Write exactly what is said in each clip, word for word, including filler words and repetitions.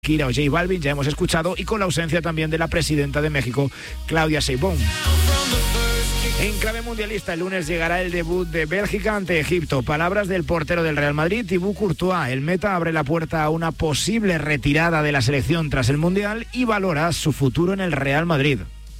Shakira o J Balvin, ya hemos escuchado, y con la ausencia también de la presidenta de México, Claudia Sheinbaum. En clave mundialista, el lunes llegará el debut de Bélgica ante Egipto. Palabras del portero del Real Madrid, Thibaut Courtois. El meta abre la puerta a una posible retirada de la selección tras el Mundial y valora su futuro en el Real Madrid.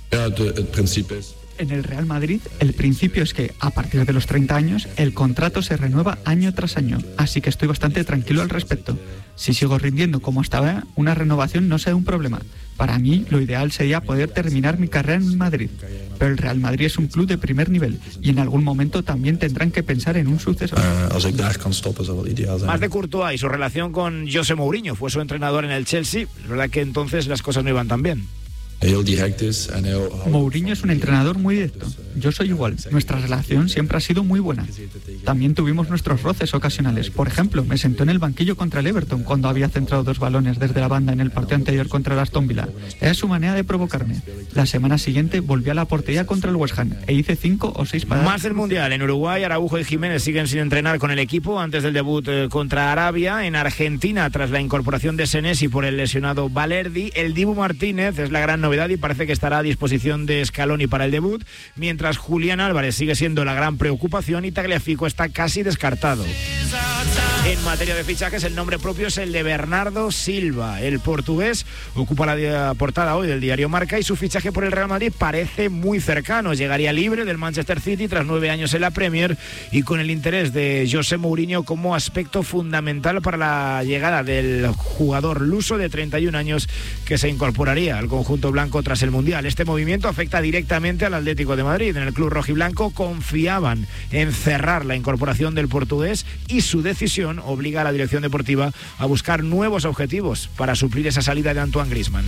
En el Real Madrid, el principio es que, a partir de los treinta años, el contrato se renueva año tras año, así que estoy bastante tranquilo al respecto. Si sigo rindiendo como hasta ahora, una renovación no será un problema. Para mí, lo ideal sería poder terminar mi carrera en Madrid. Pero el Real Madrid es un club de primer nivel y en algún momento también tendrán que pensar en un sucesor. Más de Courtois y su relación con José Mourinho, fue su entrenador en el Chelsea. La verdad que entonces las cosas no iban tan bien. Mourinho es un entrenador muy directo. Yo soy igual. Nuestra relación siempre ha sido muy buena. También tuvimos nuestros roces ocasionales. Por ejemplo, me sentó en el banquillo contra el Everton cuando había centrado dos balones desde la banda en el partido anterior contra el Aston Villa. Era su manera de provocarme. La semana siguiente volví a la portería contra el West Ham e hice cinco o seis paradas. Más del Mundial. En Uruguay, Araujo y Jiménez siguen sin entrenar con el equipo antes del debut eh, contra Arabia. En Argentina, tras la incorporación de Senesi por el lesionado Valerdi, el Dibu Martínez es la gran novedad y parece que estará a disposición de Scaloni para el debut, mientras Julián Álvarez sigue siendo la gran preocupación y Tagliafico está casi descartado. En materia de fichajes, el nombre propio es el de Bernardo Silva. El portugués ocupa la portada hoy del diario Marca y su fichaje por el Real Madrid parece muy cercano. Llegaría libre del Manchester City tras nueve años en la Premier y con el interés de José Mourinho como aspecto fundamental para la llegada del jugador luso de treinta y un años que se incorporaría al conjunto blanco tras el Mundial. Este movimiento afecta directamente al Atlético de Madrid. En el club rojiblanco confiaban en cerrar la incorporación del portugués y su decisión obliga a la dirección deportiva a buscar nuevos objetivos para suplir esa salida de Antoine Griezmann.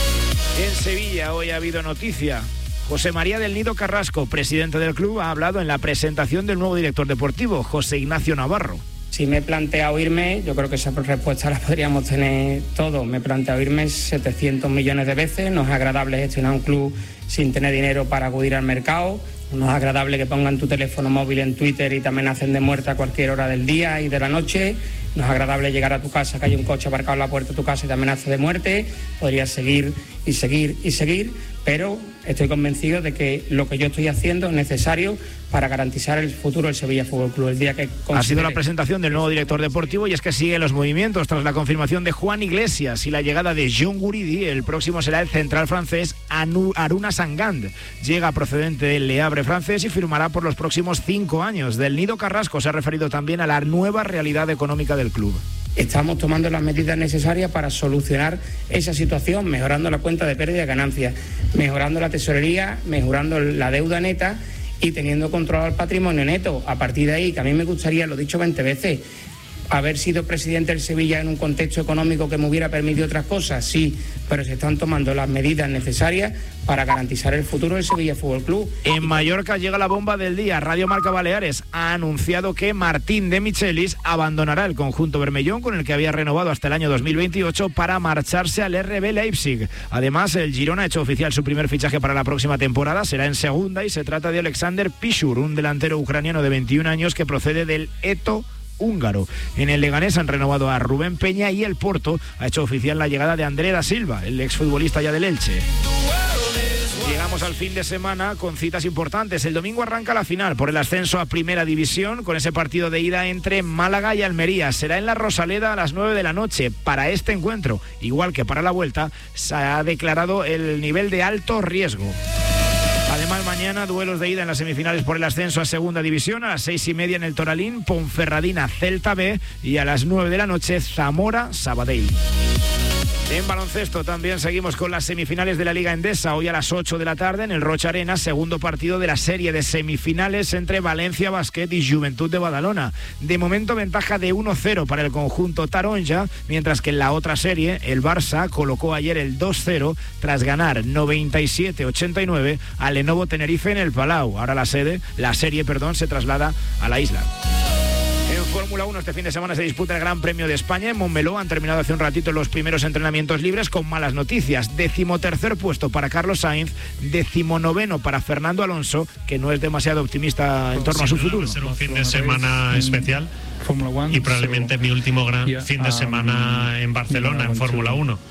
En Sevilla hoy ha habido noticia. José María del Nido Carrasco, presidente del club, ha hablado en la presentación del nuevo director deportivo, José Ignacio Navarro. Si me he planteado irme, yo creo que esa respuesta la podríamos tener todos. Me he planteado irme setecientos millones de veces. No es agradable gestionar un club sin tener dinero para acudir al mercado. No es agradable que pongan tu teléfono móvil en Twitter y te amenacen de muerte a cualquier hora del día y de la noche. No es agradable llegar a tu casa, que hay un coche aparcado en la puerta de tu casa y te amenaza de muerte. Podrías seguir y seguir y seguir, pero estoy convencido de que lo que yo estoy haciendo es necesario para garantizar el futuro del Sevilla Fútbol Club. El día que considere... Ha sido la presentación del nuevo director deportivo y es que siguen los movimientos tras la confirmación de Juan Iglesias y la llegada de John Guridi. El próximo será el central francés Anu, Aruna Sangand. Llega procedente del Le Havre francés y firmará por los próximos cinco años. Del Nido Carrasco se ha referido también a la nueva realidad económica del club. Estamos tomando las medidas necesarias para solucionar esa situación, mejorando la cuenta de pérdida y ganancias, mejorando la tesorería, mejorando la deuda neta y teniendo controlado el patrimonio neto. A partir de ahí, que a mí me gustaría, lo he dicho veinte veces, haber sido presidente del Sevilla en un contexto económico que me hubiera permitido otras cosas, sí, pero se están tomando las medidas necesarias para garantizar el futuro del Sevilla Fútbol Club. En Mallorca llega la bomba del día. Radio Marca Baleares ha anunciado que Martín de Michelis abandonará el conjunto bermellón con el que había renovado hasta el año dos mil veintiocho para marcharse al R B Leipzig. Además, el Girona ha hecho oficial su primer fichaje para la próxima temporada, será en segunda y se trata de Alexander Pichur, un delantero ucraniano de veintiún años que procede del Eto húngaro. En el Leganés han renovado a Rubén Peña y el Porto ha hecho oficial la llegada de André da Silva, el exfutbolista ya del Elche. Llegamos al fin de semana con citas importantes. El domingo arranca la final por el ascenso a Primera División con ese partido de ida entre Málaga y Almería. Será en la Rosaleda a las nueve de la noche. Para este encuentro, igual que para la vuelta, se ha declarado el nivel de alto riesgo. Además, mañana duelos de ida en las semifinales por el ascenso a Segunda División. A las seis y media en el Toralín, Ponferradina Celta B y a las nueve de la noche Zamora Sabadell. En baloncesto también seguimos con las semifinales de la Liga Endesa. Hoy a las ocho de la tarde en el Rocha Arena, segundo partido de la serie de semifinales entre Valencia Basket y Juventud de Badalona. De momento ventaja de uno cero para el conjunto taronja, mientras que en la otra serie el Barça colocó ayer el dos cero tras ganar noventa y siete ochenta y nueve al Lenovo Tenerife en el Palau. Ahora la sede, la serie, perdón, se traslada a la isla. En Fórmula uno, este fin de semana se disputa el Gran Premio de España en Montmeló. Han terminado hace un ratito los primeros entrenamientos libres con malas noticias. Decimotercer puesto para Carlos Sainz, decimonoveno para Fernando Alonso, que no es demasiado optimista en torno a su futuro. Va a ser un fin de semana especial y probablemente mi último gran fin de semana en Barcelona en Fórmula uno.